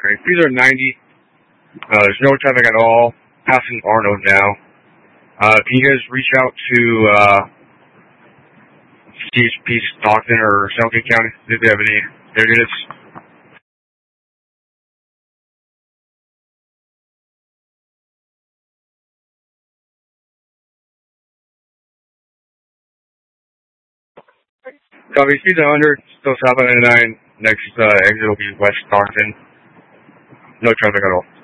Okay, speeds are 90. There's no traffic at all. Passing Arnold now. Can you guys reach out to CHP Stockton or Southgate County if they have any air units? Copy, speeds 100. Still south on 99. Next exit will be West Stockton. No traffic at all.